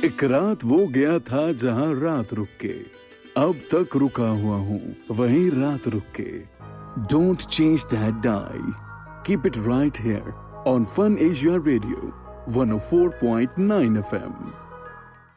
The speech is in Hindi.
एक रात वो गया था जहां रात रुक के, अब तक रुका हुआ हूं वहीं रात रुक के. Don't change that die. Keep it right here on Fun Asia Radio 104.9 FM.